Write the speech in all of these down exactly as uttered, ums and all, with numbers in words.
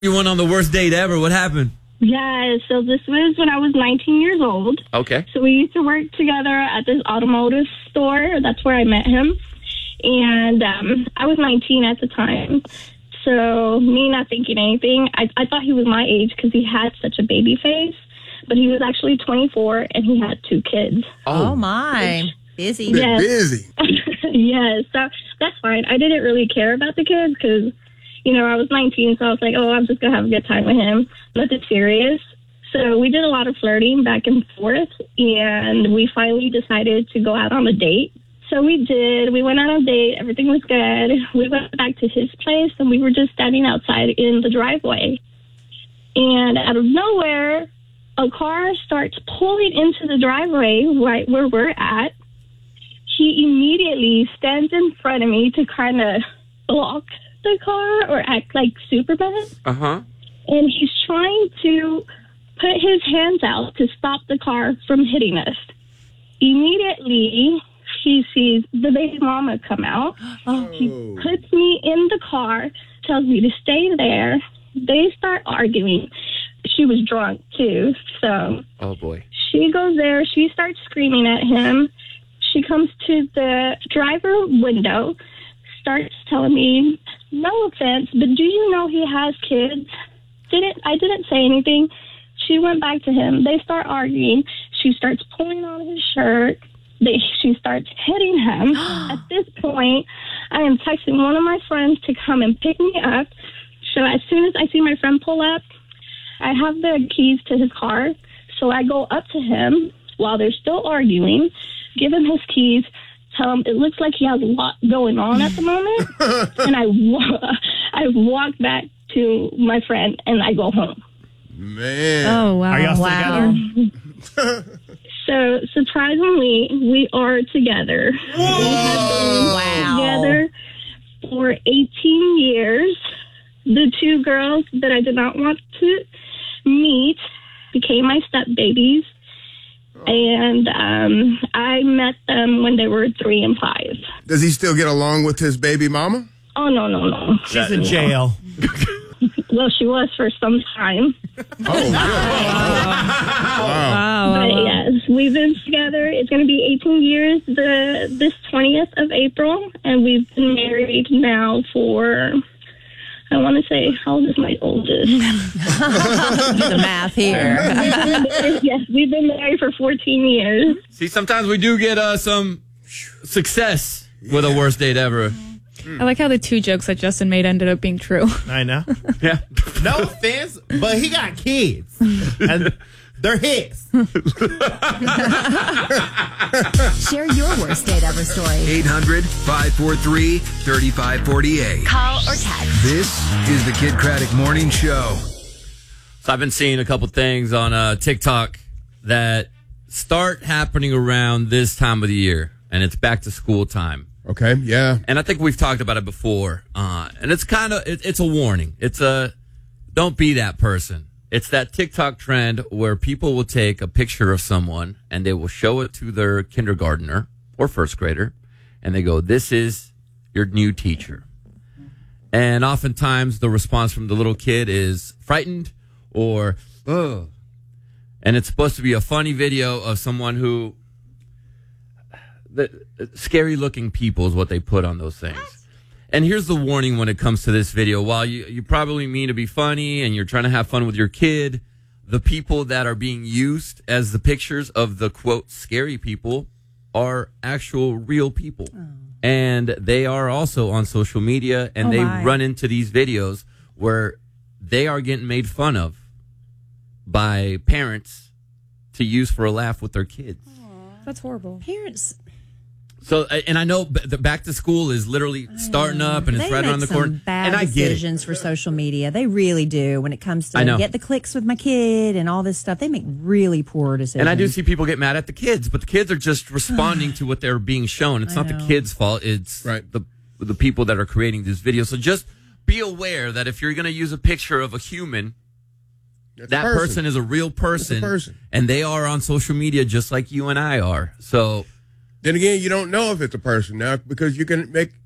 You went on the worst date ever. What happened? Yeah, so this was when I was nineteen years old. Okay. So we used to work together at this automotive store. That's where I met him. And um, I was nineteen at the time. So me not thinking anything, I, I thought he was my age because he had such a baby face. But he was actually twenty-four, and he had two kids. Oh, my. Busy. Yes. Busy. Yes, so that's fine. I didn't really care about the kids because, you know, I was nineteen, so I was like, oh, I'm just going to have a good time with him. Nothing serious. So we did a lot of flirting back and forth, and we finally decided to go out on a date. So we did. We went out on a date. Everything was good. We went back to his place, and we were just standing outside in the driveway. And out of nowhere, a car starts pulling into the driveway right where we're at. He immediately stands in front of me to kind of block the car or act like Superman. Uh-huh. And he's trying to put his hands out to stop the car from hitting us. Immediately, he sees the baby mama come out. Oh. He puts me in the car, tells me to stay there. They start arguing. She was drunk, too, so... Oh, boy. She goes there. She starts screaming at him. She comes to the driver window, starts telling me, no offense, but do you know he has kids? Didn't I didn't say anything. She went back to him. They start arguing. She starts pulling on his shirt. They, she starts hitting him. At this point, I am texting one of my friends to come and pick me up. So as soon as I see my friend pull up, I have the keys to his car. So I go up to him while they're still arguing, give him his keys, tell him it looks like he has a lot going on at the moment. And I, I walk back to my friend and I go home. Man. Oh, wow. Are y'all still wow. together? So surprisingly, we are together. We have Wow. been together for eighteen years. The two girls that I did not want to meet became my step babies. And um, I met them when they were three and five. Does he still get along with his baby mama? Oh, no, no, no. She's in jail. Well, she was for some time. Oh, really? Wow. Wow. But yes, we've been together. It's going to be eighteen years the this twentieth of April. And we've been married now for, I want to say, how old is my oldest? Do the math here. Yes, we've been married for fourteen years. See, sometimes we do get uh, some success with a worst date ever. I like how the two jokes that Justin made ended up being true. I know. Yeah. No offense, but he got kids. And they're his. Share your worst date ever story. eight hundred, five four three, three five four eight. Call or text. This is the Kid Craddock Morning Show. So I've been seeing a couple things on uh, TikTok that start happening around this time of the year, and it's back to school time. Okay, yeah. And I think we've talked about it before, uh, and it's kind of it, it's a warning. It's a don't be that person. It's that TikTok trend where people will take a picture of someone and they will show it to their kindergartner or first grader, and they go, "This is your new teacher." And oftentimes the response from the little kid is frightened or ugh. And it's supposed to be a funny video of someone who the scary looking people is what they put on those things. And here's the warning when it comes to this video. While you, you probably mean to be funny and you're trying to have fun with your kid, the people that are being used as the pictures of the, quote, scary people are actual real people. Oh. And they are also on social media, and oh they my. run into these videos where they are getting made fun of by parents to use for a laugh with their kids. Aww, that's horrible. Parents... So, and I know the back to school is literally starting up, and it's they right make around the some corner. Bad and I get decisions it. for social media. They really do. When it comes to I know. get the clicks with my kid and all this stuff, they make really poor decisions. And I do see people get mad at the kids, but the kids are just responding to what they're being shown. It's I not know. the kids' fault. It's Right. the the people that are creating this video. So just be aware that if you're going to use a picture of a human, That's that a person. person is a real person, That's a person. and they are on social media just like you and I are. So. Then again, you don't know if it's a person now because you can make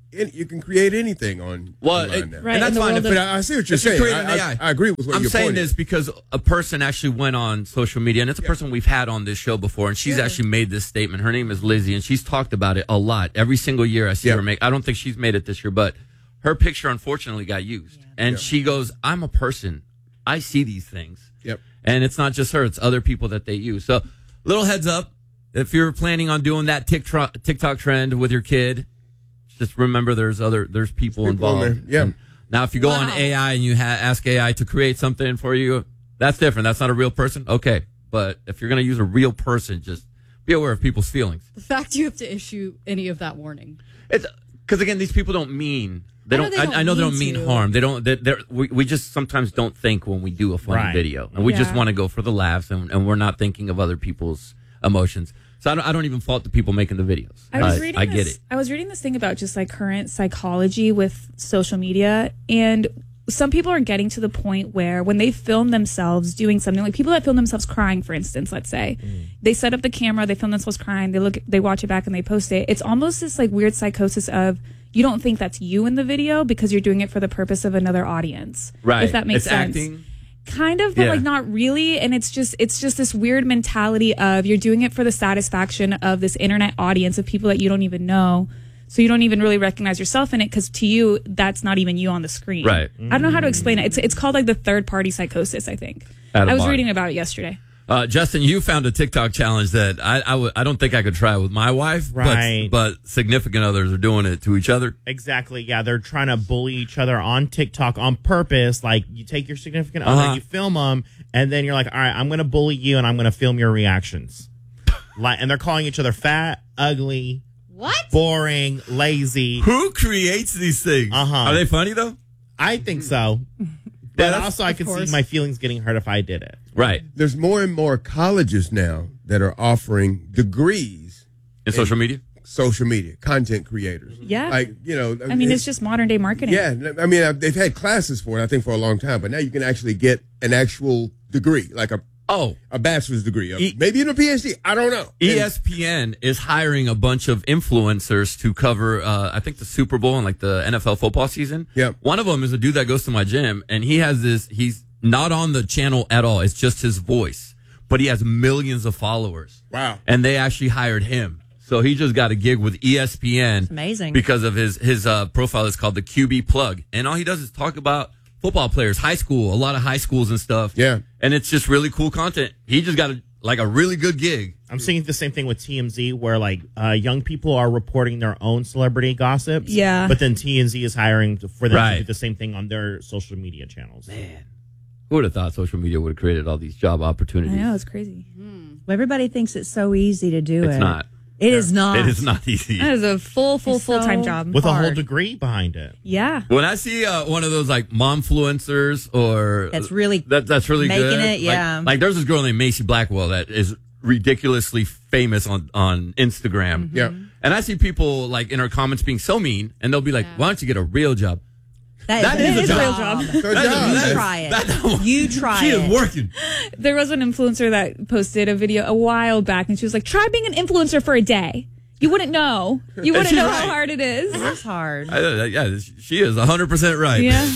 any, you can create anything on Well, online it- now. Right, and that's in the fine. world If of- But I, I see what you're If you saying. create I, an I, A I. I agree with what I'm your saying point this is. because a person actually went on social media, and it's a person we've had on this show before, and she's actually made this statement. Her name is Lizzie, and she's talked about it a lot. Every single year I see Yeah. her make. I don't think she's made it this year, but her picture unfortunately got used. And Yeah. she goes, "I'm a person. I see these things." Yep. And it's not just her; it's other people that they use. So, little heads up: if you're planning on doing that TikTok TikTok trend with your kid, just remember there's other there's people, There's people in involved. there. Yeah. And now, if you go on Wow. A I and you ha- ask A I to create something for you, that's different. That's not a real person. Okay, but if you're going to use a real person, just be aware of people's feelings. The fact you have to issue any of that warning. It's because again, these people don't mean they I know don't. they I, don't I know they mean don't mean to. harm. They don't. They, they're, we we just sometimes don't think when we do a funny Right. video, and we just Yeah. want to go for the laughs, and, and we're not thinking of other people's emotions. So I don't, I don't even fault the people making the videos. I was I, reading I this, get it. I was reading this thing about just like current psychology with social media, and some people are getting to the point where when they film themselves doing something, like people that film themselves crying, for instance, let's say, they set up the camera, they film themselves crying, they look, they watch it back, and they post it. It's almost this like weird psychosis of you don't think that's you in the video because you're doing it for the purpose of another audience, Right. If that makes It's sense. acting. Kind of, but Yeah. like not really. And it's just it's just this weird mentality of you're doing it for the satisfaction of this internet audience of people that you don't even know. So you don't even really recognize yourself in it because to you, that's not even you on the screen. Right. I don't know how to explain it. It's it's called like the third party psychosis, I think. At a I was bar. reading about it yesterday. Uh, Justin, you found a TikTok challenge that I I, w- I don't think I could try with my wife, Right. but, but significant others are doing it to each other. Exactly. Yeah, they're trying to bully each other on TikTok on purpose. Like, you take your significant Uh-huh. other, you film them, and then you're like, all right, I'm going to bully you, and I'm going to film your reactions. Like, and they're calling each other fat, ugly, What? boring, lazy. Who creates these things? Uh-huh. Are they funny though? I think so. Yeah, But that's- also, I could course. see my feelings getting hurt if I did it. Right. There's more and more colleges now that are offering degrees In social media? social media content creators. Yeah. Like, you know, I mean, it's just modern day marketing. yeah. I mean, uh, they've had classes for it, I think, for a long time, but now you can actually get an actual degree, like a Oh, a bachelor's degree, or E- maybe even a PhD. I don't know. E And- S P N is hiring a bunch of influencers to cover, uh, I think, the Super Bowl and like the N F L football season. Yep. One of them is a dude that goes to my gym, and he has this. He's not on the channel at all. It's just his voice, but he has millions of followers. Wow. And they actually hired him, so he just got a gig with E S P N. amazing. Because of his his uh, profile is called the Q B Plug, and all he does is talk about football players, high school, a lot of high schools and stuff. Yeah. And it's just really cool content. He just got a, like a really good gig. I'm seeing the same thing with T M Z, where like uh, young people are reporting their own celebrity gossips. Yeah. But then T M Z is hiring to- for them to Right. do the same thing on their social media channels. Man, who would have thought social media would have created all these job I opportunities? know, it's crazy. Everybody thinks it's so easy to do It's it. not. It is not. It is not easy. That is a full, full, It's full time so- job. With a whole Hard. degree behind it. Yeah. When I see uh, one of those like momfluencers or That's really that, that's really making good. it, Like- yeah. Like, there's this girl named Macy Blackwell that is ridiculously famous on on Instagram. Mm-hmm. Yeah. And I see people like in her comments being so mean, and they'll be like, "Why don't you get a real job?" That That is a is job. real job. It's her That is- job. You that is- try it. that- You try She it. is working. There was an influencer that posted a video a while back, and she was like, "Try being an influencer for a day. You wouldn't know. You wouldn't she's know right. how hard it is." It's hard. I, uh, yeah, she is one hundred percent right. Yeah.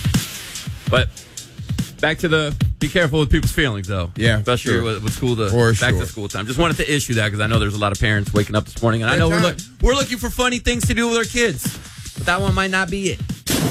But back to the be careful with people's feelings, though. Yeah, especially sure. with, with school to For back sure. to school time. Just wanted to issue that because I know there's a lot of parents waking up this morning, and I know we're Good look, time. we're looking for funny things to do with our kids, but that one might not be it.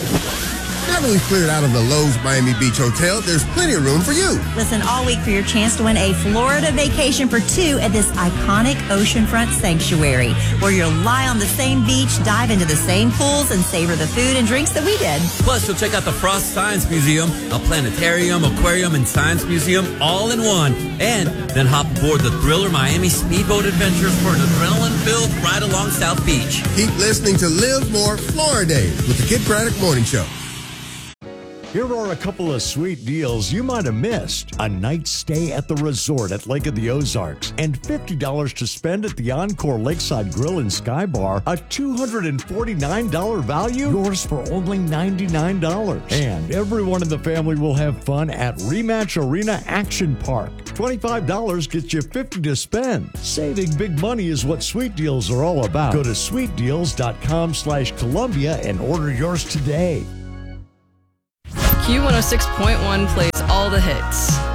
Now that we've cleared out of the Lowe's Miami Beach Hotel, there's plenty of room for you. Listen all week for your chance to win a Florida vacation for two at this iconic oceanfront sanctuary, where you'll lie on the same beach, dive into the same pools, and savor the food and drinks that we did. Plus, you'll check out the Frost Science Museum, a planetarium, aquarium, and science museum all in one. And then hop aboard the Thriller Miami Speedboat Adventures for an adrenaline-filled ride along South Beach. Keep listening to Live More Florida Days with the Kid Braddock Morning Show. Here are a couple of sweet deals you might have missed. A night stay at the resort at Lake of the Ozarks and fifty dollars to spend at the Encore Lakeside Grill and Sky Bar. A two hundred forty-nine dollars value, yours for only ninety-nine dollars. And everyone in the family will have fun at Rematch Arena Action Park. twenty-five dollars gets you fifty dollars to spend. Saving big money is what Sweet Deals are all about. Go to sweetdeals.com slash Columbia and order yours today. Q one oh six point one plays all the hits.